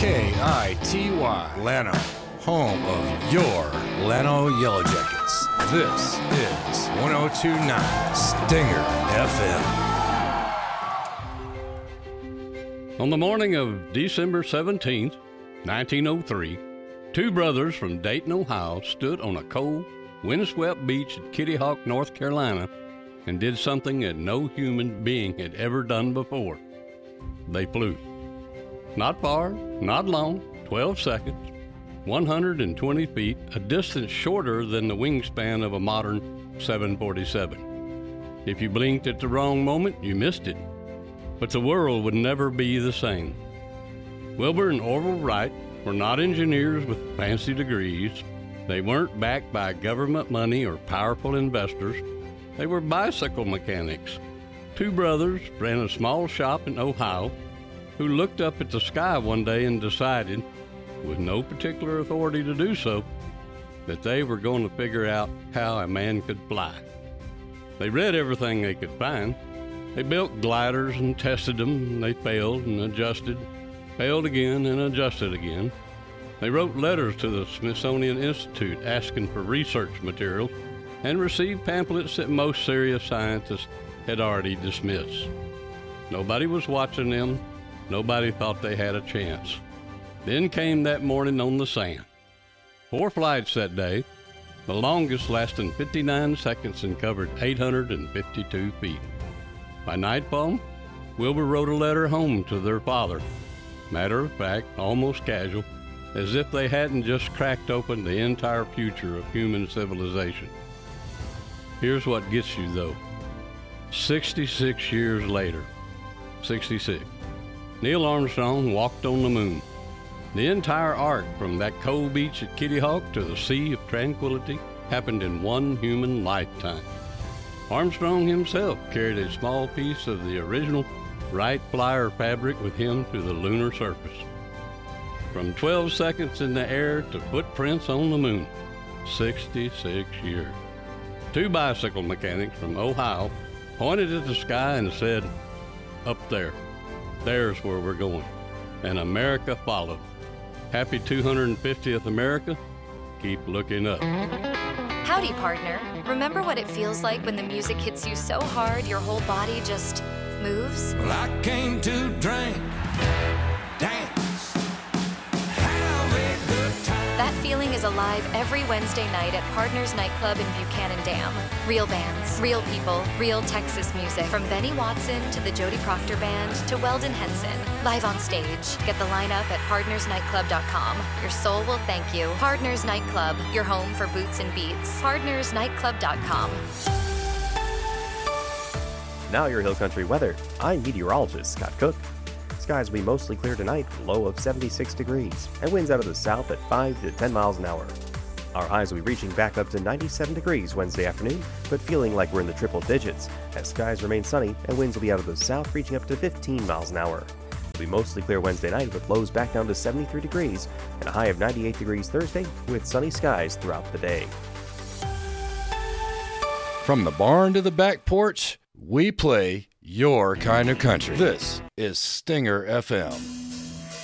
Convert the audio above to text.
KITY, Llano, home of your Llano Yellow Jackets. This is 102.9 Stinger FM. On the morning of December 17th, 1903, two brothers from Dayton, Ohio stood on a cold, windswept beach at Kitty Hawk, North Carolina, and did something that no human being had ever done before. They flew. Not far, not long, 12 seconds, 120 feet, a distance shorter than the wingspan of a modern 747. If you blinked at the wrong moment, you missed it. But the world would never be the same. Wilbur and Orville Wright were not engineers with fancy degrees. They weren't backed by government money or powerful investors. They were bicycle mechanics. Two brothers ran a small shop in Ohio who looked up at the sky one day and decided, with no particular authority to do so, that they were going to figure out how a man could fly. They read everything they could find. They built gliders and tested them, and they failed and adjusted, failed again and adjusted again. They wrote letters to the Smithsonian Institute asking for research materials and received pamphlets that most serious scientists had already dismissed. Nobody was watching them. Nobody thought they had a chance. Then came that morning on the sand. 4 flights that day, the longest lasting 59 seconds and covered 852 feet. By nightfall, Wilbur wrote a letter home to their father. Matter of fact, almost casual, as if they hadn't just cracked open the entire future of human civilization. Here's what gets you, though. 66 years later, 66, Neil Armstrong walked on the moon. The entire arc from that cold beach at Kitty Hawk to the Sea of Tranquility happened in one human lifetime. Armstrong himself carried a small piece of the original Wright Flyer fabric with him to the lunar surface. From 12 seconds in the air to footprints on the moon, 66 years. Two bicycle mechanics from Ohio pointed at the sky and said, "Up there, there's where we're going." And America followed. Happy 250th America. Keep looking up. Howdy, partner. Remember what it feels like when the music hits you so hard your whole body just moves? Well, I came to drink, dance, have a good time. That feeling is alive every Wednesday night at Partners Nightclub in Buchanan Dam. Real bands, real people, real Texas music. From Benny Watson to the Jody Proctor Band to Weldon Henson. Live on stage. Get the lineup at partnersnightclub.com. Your soul will thank you. Partners Nightclub, your home for boots and beats. Partnersnightclub.com. Now your Hill Country weather. I'm meteorologist Scott Cook. Skies will be mostly clear tonight, low of 76 degrees, and winds out of the south at 5 to 10 miles an hour. Our highs will be reaching back up to 97 degrees Wednesday afternoon, but feeling like we're in the triple digits, as skies remain sunny and winds will be out of the south reaching up to 15 miles an hour. It'll be mostly clear Wednesday night with lows back down to 73 degrees and a high of 98 degrees Thursday with sunny skies throughout the day. From the barn to the back porch, we play your kind of country. This is Stinger FM.